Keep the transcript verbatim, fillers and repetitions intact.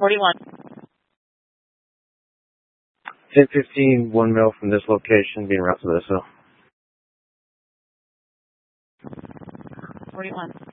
forty-one. ten fifteen, one mil from this location, being routed to this hill. forty-one.